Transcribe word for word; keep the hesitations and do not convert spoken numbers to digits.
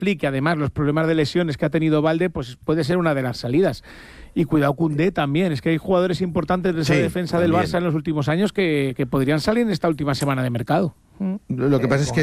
explique además los problemas de lesiones que ha tenido Balde, pues puede ser una de las salidas. Y cuidado Koundé también, es que hay jugadores importantes de esa Sí, defensa también. del Barça en los últimos años que, que podrían salir en esta última semana de mercado. Lo que pasa es que